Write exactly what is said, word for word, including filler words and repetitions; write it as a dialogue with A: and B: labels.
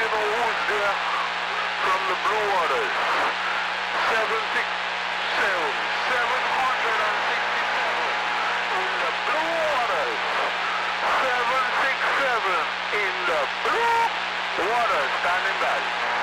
A: you know who's there from the Blue Waters. seven six seven, seven sixty-seven in the Blue Waters. seven six seven in the Blue Waters, standing by.